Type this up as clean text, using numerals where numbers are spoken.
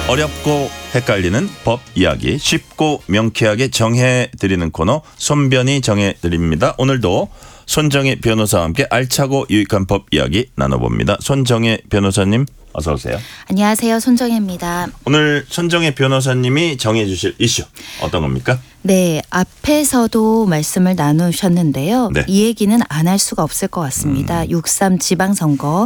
어렵고 헷갈리는 법 이야기 쉽고 명쾌하게 정해드리는 코너 손변이 정해드립니다. 오늘도 손정혜 변호사와 함께 알차고 유익한 법 이야기 나눠봅니다. 손정혜 변호사님 어서 오세요. 안녕하세요. 손정혜입니다. 오늘 손정혜 변호사님이 정해주실 이슈 어떤 겁니까? 네, 앞에서도 말씀을 나누셨는데요. 네. 이 얘기는 안 할 수가 없을 것 같습니다. 6.3 지방선거